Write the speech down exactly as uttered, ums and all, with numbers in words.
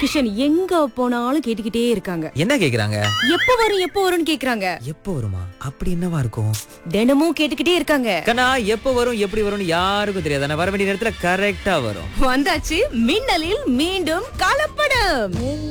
கிஷன் எங்க போனாலும் கேட்டுக்கிட்டே இருக்காங்க. என்ன கேக்குறாங்க? எப்ப வரும் எப்ப வரும்னு கேக்குறாங்க. எப்போ வருமா? அப்படி என்னவா இருக்கும்? தினமும் கேட்டுக்கிட்டே இருக்காங்க. கண்ணா எப்போ வரும் எப்படி வரும்னு யாருக்கும் தெரியாது. ஆனா வர வேண்டிய நேரத்துல கரெக்டா வரும். வந்தாச்சு மின்னலில் மீண்டும் கலப்படம்.